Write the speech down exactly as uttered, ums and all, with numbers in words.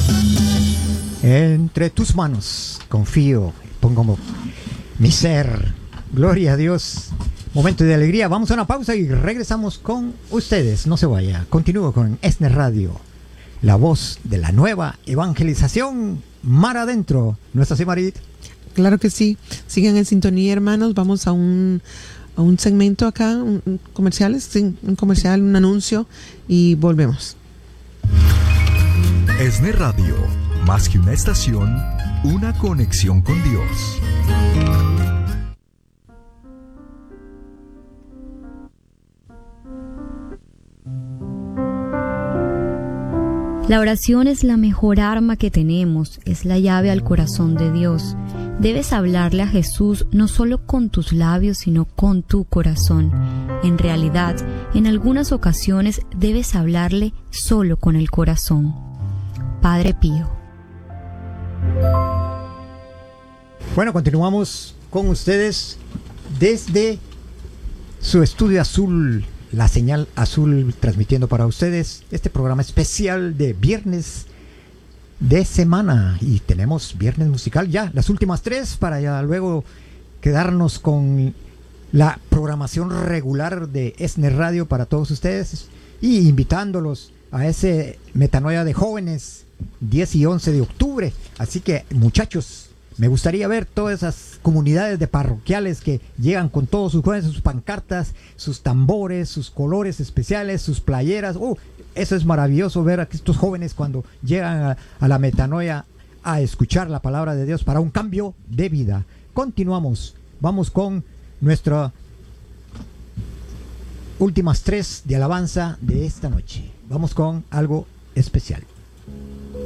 Entre tus manos confío, pongo mi ser. Gloria a Dios. Momento de alegría. Vamos a una pausa y regresamos con ustedes. No se vaya. Continúo con Esner Radio, la voz de la nueva evangelización. Mar adentro. ¿No es así, Marit? Claro que sí. Sigan en sintonía, hermanos. Vamos a un, a un segmento acá, un, un comerciales, sí, un comercial, un anuncio y volvemos. Esner Radio, más que una estación, una conexión con Dios. La oración es la mejor arma que tenemos, es la llave al corazón de Dios. Debes hablarle a Jesús no solo con tus labios, sino con tu corazón. En realidad, en algunas ocasiones debes hablarle solo con el corazón. Padre Pío. Bueno, continuamos con ustedes desde su estudio azul, la señal azul, transmitiendo para ustedes este programa especial de viernes de semana. Y tenemos viernes musical ya, las últimas tres, para ya luego quedarnos con la programación regular de Esner Radio para todos ustedes, y invitándolos a ese Metanoia de jóvenes diez y once de octubre. Así que, muchachos, me gustaría ver todas esas comunidades de parroquiales que llegan con todos sus jóvenes, sus pancartas, sus tambores, sus colores especiales, sus playeras. ¡Oh! Eso es maravilloso, ver a estos jóvenes cuando llegan a, a la metanoia a escuchar la palabra de Dios para un cambio de vida. Continuamos. Vamos con nuestras últimas tres de alabanza de esta noche. Vamos con algo especial.